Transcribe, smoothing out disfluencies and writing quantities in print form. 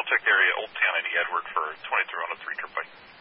contact area Old Town, Eddie Edward for 23 on a 3 trip by.